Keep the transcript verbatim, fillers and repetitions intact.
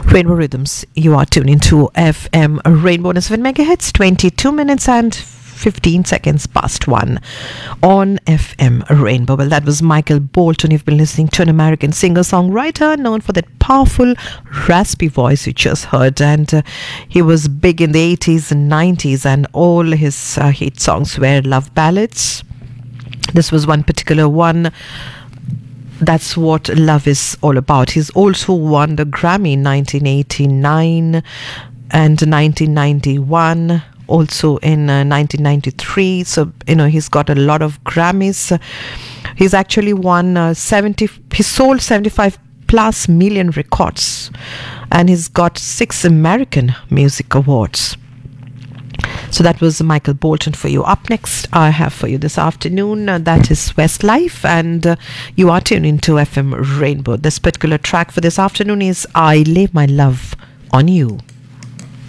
Rainbow Rhythms, you are tuned into F M Rainbow seven megahertz, twenty-two minutes and fifteen seconds past one on F M Rainbow. Well, that was Michael Bolton. You've been listening to an American singer-songwriter known for that powerful, raspy voice you just heard. And uh, he was big in the eighties and nineties, and all his uh, hit songs were love ballads. This was one particular one. That's what love is all about. He's also won the Grammy in nineteen eighty-nine and nineteen ninety-one, also in uh, nineteen ninety-three. So, you know, he's got a lot of Grammys. He's actually won uh, seventy, he sold seventy-five plus million records, and he's got six American Music Awards. So that was Michael Bolton for you. Up next, I have for you this afternoon, uh, that is Westlife, and uh, you are tuned into F M Rainbow. This particular track for this afternoon is I Lay My Love on You.